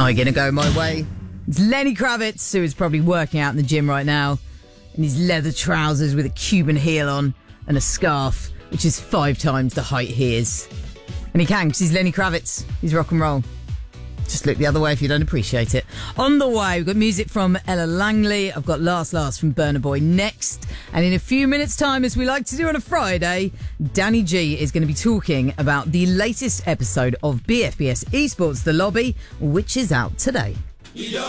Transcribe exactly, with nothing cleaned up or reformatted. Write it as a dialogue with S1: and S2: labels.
S1: Not gonna go my way. It's Lenny Kravitz, who is probably working out in the gym right now, in his leather trousers with a Cuban heel on and a scarf, which is five times the height he is. And he can, because he's Lenny Kravitz. He's rock and roll. Just look the other way if you don't appreciate it. On the way, we've got music from Ella Langley. I've got Last Last from Burna Boy next. And in a few minutes' time, as we like to do on a Friday, Danny G is going to be talking about the latest episode of B F B S Esports The Lobby, which is out today.